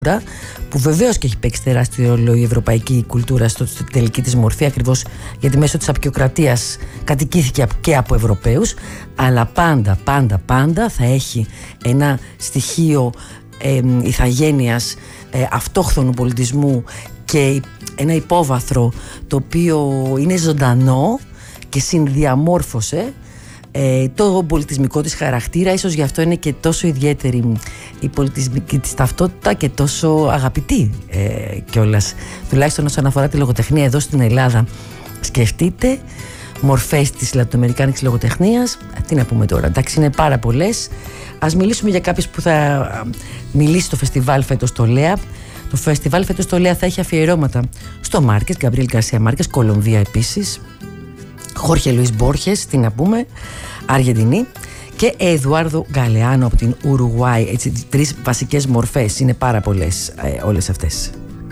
που βεβαίως και έχει παίξει τεράστιο ρόλο η ευρωπαϊκή κουλτούρα στη τελική της μορφή, ακριβώς γιατί μέσω της αποικιοκρατίας κατοικήθηκε και από Ευρωπαίους, αλλά πάντα θα έχει ένα στοιχείο ηθαγένειας, αυτόχθονου πολιτισμού και ένα υπόβαθρο το οποίο είναι ζωντανό και συνδιαμόρφωσε το πολιτισμικό της χαρακτήρα. Ίσως γι' αυτό είναι και τόσο ιδιαίτερη η πολιτισμική της ταυτότητα και τόσο αγαπητή κιόλας, τουλάχιστον όσον αφορά τη λογοτεχνία εδώ στην Ελλάδα. Σκεφτείτε μορφές της λατινοαμερικάνικης λογοτεχνίας, τι να πούμε τώρα, εντάξει, είναι πάρα πολλές. Ας μιλήσουμε για κάποιες που θα μιλήσει το φεστιβάλ φέτος το ΛΕΑ. Το φεστιβάλ φέτος το ΛΕΑ θα έχει αφιερώματα στο Μάρκες, Γκαμπριέλ Γκαρσία Μάρκες, Κολομβία επίσης, Χόρχε Λουίς Μπόρχες, τι να πούμε, Αργεντινή, και Εδουάρδο Γκαλεάνο από την Ουρουγουάη. Έτσι, τρεις βασικές μορφές, είναι πάρα πολλές όλες αυτές.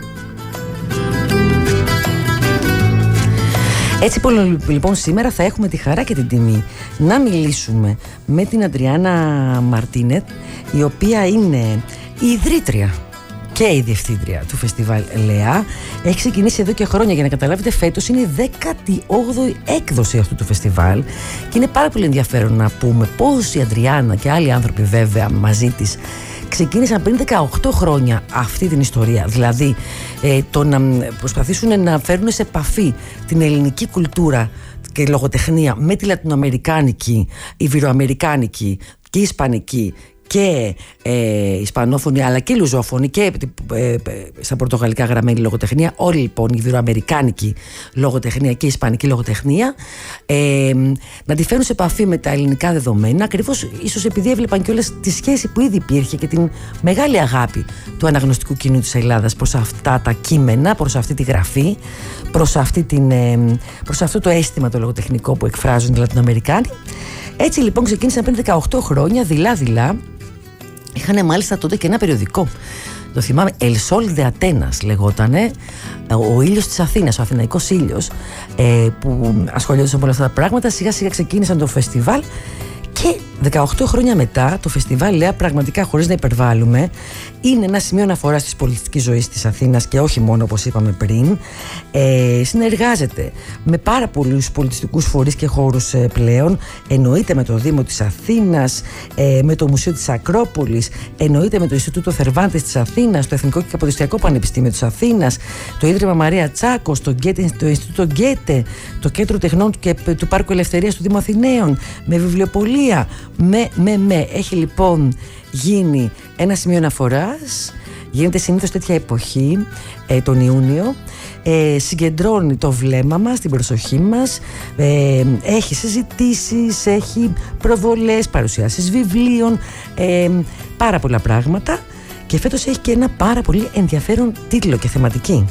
Έτσι λοιπόν σήμερα θα έχουμε τη χαρά και την τιμή να μιλήσουμε με την Αντριάννα Μαρτίνεθ, η οποία είναι η ιδρύτρια και η διευθύντρια του φεστιβάλ ΛΕΑ. Έχει ξεκινήσει εδώ και χρόνια, για να καταλάβετε, φέτος είναι η 18η έκδοση αυτού του φεστιβάλ και είναι πάρα πολύ ενδιαφέρον να πούμε πώς η Αντριάννα και άλλοι άνθρωποι βέβαια μαζί της ξεκίνησαν πριν 18 χρόνια αυτή την ιστορία. Δηλαδή το να προσπαθήσουν να φέρουν σε επαφή την ελληνική κουλτούρα και λογοτεχνία με τη λατινοαμερικάνικη, ιβυροαμερικάνικη και ισπανική και ισπανόφωνη αλλά και λουζόφωνη και στα πορτογαλικά γραμμένη λογοτεχνία. Όλη λοιπόν η ιβυροαμερικάνικη λογοτεχνία και η ισπανική λογοτεχνία να τη φέρουν σε επαφή με τα ελληνικά δεδομένα, ακριβώς ίσως επειδή έβλεπαν κιόλας τη σχέση που ήδη υπήρχε και την μεγάλη αγάπη του αναγνωστικού κοινού της Ελλάδας προς αυτά τα κείμενα, προς αυτή τη γραφή, προς αυτό το αίσθημα το λογοτεχνικό που εκφράζουν οι Λατινοαμερικάνοι. Έτσι λοιπόν ξεκίνησαν πριν 18 χρόνια δειλά-δειλά. Είχαν μάλιστα τότε και ένα περιοδικό, το θυμάμαι, El Sol de Atenas λεγότανε, ο ήλιος της Αθήνας, ο αθηναϊκός ήλιος, που ασχολιόντουσαν με όλα αυτά τα πράγματα. Σιγά σιγά ξεκίνησαν το φεστιβάλ και 18 χρόνια μετά το φεστιβάλ ΛΕΑ, πραγματικά χωρίς να υπερβάλλουμε, είναι ένα σημείο αναφοράς της πολιτιστικής ζωής της Αθήνας και όχι μόνο, όπως είπαμε πριν. Συνεργάζεται με πάρα πολλούς πολιτιστικούς φορείς και χώρους πλέον. Εννοείται με το Δήμο της Αθήνας, με το Μουσείο της Ακρόπολης, εννοείται με το Ινστιτούτο Θερβάντες της Αθήνας, το Εθνικό και Καποδιστριακό Πανεπιστήμιο της Αθήνας, το Ίδρυμα Μαρία Τσάκος, το Ινστιτούτο Γκέτε, το Κέντρο Τεχνών και του Πάρκου Ελευθερίας του Δήμου Αθηναίων, με βιβλιοπωλεία. Έχει λοιπόν γίνει ένα σημείο αναφοράς. Γίνεται συνήθως τέτοια εποχή, τον Ιούνιο. Συγκεντρώνει το βλέμμα μας, την προσοχή μας. Έχει συζητήσεις, έχει προβολές, παρουσιάσεις βιβλίων, πάρα πολλά πράγματα. Και φέτος έχει και ένα πάρα πολύ ενδιαφέρον τίτλο και θεματική.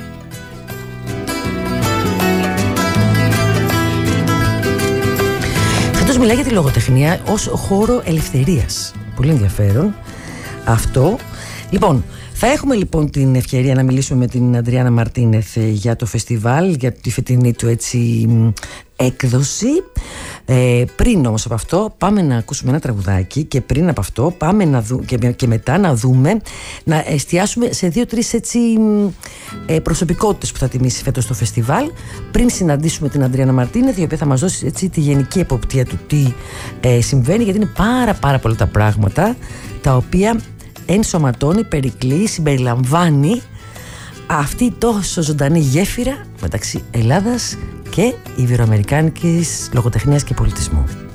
Μιλάει για τη λογοτεχνία ως χώρο ελευθερίας. Πολύ ενδιαφέρον αυτό. Λοιπόν, θα έχουμε λοιπόν την ευκαιρία να μιλήσουμε με την Αντριάννα Μαρτίνεθ για το φεστιβάλ, για τη φετινή του έτσι έκδοση. Πριν όμως από αυτό πάμε να ακούσουμε ένα τραγουδάκι και πριν από αυτό πάμε και μετά να δούμε, να εστιάσουμε σε 2-3 έτσι προσωπικότητες που θα τιμήσει φέτος το φεστιβάλ, πριν συναντήσουμε την Αντριάννα Μαρτίνεθ, η οποία θα μας δώσει έτσι τη γενική εποπτεία του τι συμβαίνει, γιατί είναι πάρα πολλά τα πράγματα τα οποία ενσωματώνει, περικλεί, συμπεριλαμβάνει αυτή η τόσο ζωντανή γέφυρα μεταξύ Ελλάδας και ιβυροαμερικάνικης λογοτεχνίας και πολιτισμού.